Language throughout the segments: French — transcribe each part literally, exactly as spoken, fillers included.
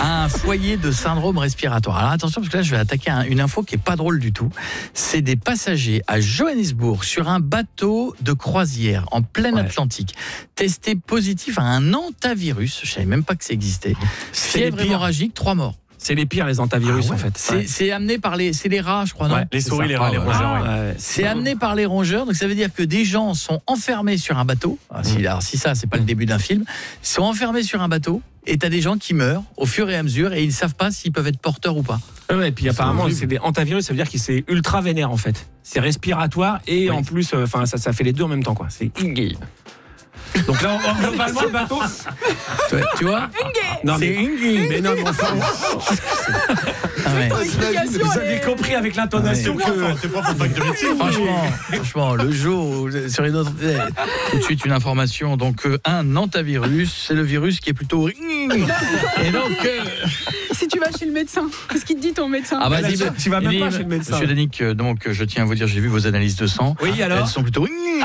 a un foyer de syndrome respiratoire. Alors attention, parce que là, je vais attaquer un, une info qui est pas drôle du tout. C'est des passagers à Johannesburg sur un bateau de croisière en plein ouais. Atlantique, testés positifs à un hantavirus. Je savais même pas que ça existait. Fièvre hémorragique, trois morts. C'est les pires, les hantavirus, ah ouais. en fait. C'est, ouais. c'est amené par les, c'est les rats, je crois, non ouais, Les souris, les rats, ah, les rongeurs. Ah, ouais. Ouais. C'est amené par les rongeurs, donc ça veut dire que des gens sont enfermés sur un bateau. Alors, si, alors, si ça, c'est pas le début d'un film, ils sont enfermés sur un bateau et t'as des gens qui meurent au fur et à mesure et ils ne savent pas s'ils peuvent être porteurs ou pas. Ouais, et puis c'est apparemment, horrible. C'est des hantavirus, ça veut dire que c'est ultra vénère en fait. C'est respiratoire et oui. en plus, enfin, euh, ça, ça fait les deux en même temps, quoi. C'est donc là, on, globalement, le bateau. Ouais, tu vois non, mais, c'est mais non, mais enfin. Ah ouais. Vous avez compris avec l'intonation ouais. que. T'es pas fac de médecine. Franchement, franchement, le jour où sur une autre. Tout de suite, une information. Donc, euh, un hantavirus, c'est le virus qui est plutôt. Et donc. Euh... Si tu vas chez le médecin, qu'est-ce qu'il te dit ton médecin? Ah bah, là, tu, tu vas même pas chez le médecin. Monsieur Danick, donc, je tiens à vous dire, j'ai vu vos analyses de sang. Oui, alors. Elles sont plutôt.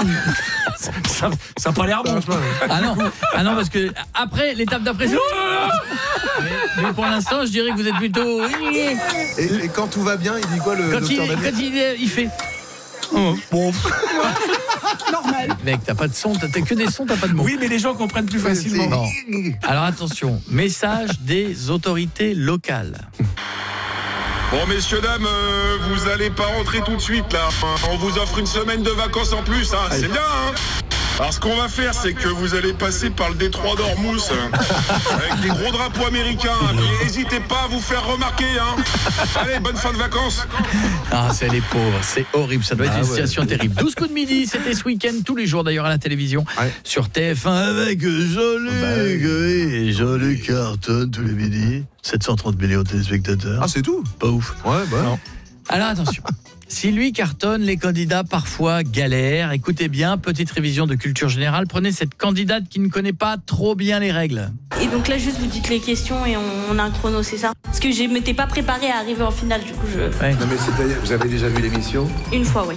ça n'a pas l'air bon. Ah non, ah non, parce que après, l'étape d'après, c'est... mais, mais pour l'instant, je dirais que vous êtes plutôt... Et, et quand tout va bien, il dit quoi le quand docteur il, Danick? Quand il, il fait... Oh, bon. Normal. Mec, t'as pas de son, t'as que des sons, t'as pas de mots. Oui, mais les gens comprennent plus facilement. Bon. Alors attention, message des autorités locales. Bon, messieurs, dames, euh, vous allez pas rentrer tout de suite, là. On vous offre une semaine de vacances en plus, hein. C'est bien, hein. Alors, ce qu'on va faire, c'est que vous allez passer par le détroit d'Ormuz, avec des gros drapeaux américains. N'hésitez pas à vous faire remarquer, hein. Allez, bonne fin de vacances. Ah, c'est les pauvres, c'est horrible. Ça doit être ah, une ouais. situation terrible. douze coups de midi, c'était ce week-end, tous les jours d'ailleurs à la télévision, ouais. Sur T F un avec Jean-Luc. Bah, oui, Jean-Luc Carton tous les midis. sept cent trente millions de téléspectateurs. Ah, c'est tout? Pas ouf. Ouais, bah. Non. Alors attention. Si lui cartonne, les candidats parfois galèrent. Écoutez bien, petite révision de culture générale. Prenez cette candidate qui ne connaît pas trop bien les règles. Et donc là, juste vous dites les questions et on, on a un chrono, c'est ça? Parce que je ne m'étais pas préparée à arriver en finale, du coup je... Ouais. Non mais c'est-à-dire, vous avez déjà vu l'émission? Une fois, oui.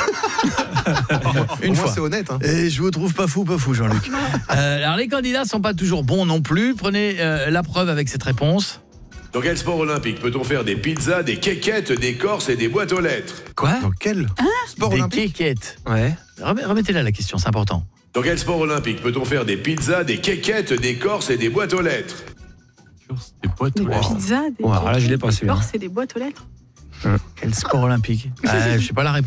Une fois, c'est honnête. Hein. Et je vous trouve pas fou, pas fou, Jean-Luc. euh, alors les candidats sont pas toujours bons non plus. Prenez euh, la preuve avec cette réponse. Dans quel sport olympique peut-on faire des pizzas, des quéquettes, des corses et des boîtes aux lettres? Quoi? Dans quel hein? sport des olympique? Quéquettes. Ouais. Remettez-la la question, c'est important. Dans quel sport olympique peut-on faire des pizzas, des quéquettes, des corses et des boîtes aux lettres? Des boîtes aux lettres. Des pizzas, des ouais, alors là, je l'ai pas, corses et des boîtes aux lettres. Quel sport olympique? euh, Je sais pas la réponse.